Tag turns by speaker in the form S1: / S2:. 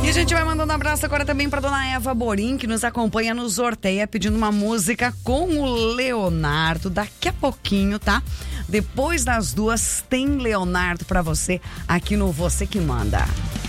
S1: E a gente vai mandando um abraço agora também para dona Eva Borim, que nos acompanha no Sorteia, pedindo uma música com o Leonardo. Daqui a pouquinho, tá? Depois das 2 tem Leonardo para você aqui no Você Que Manda.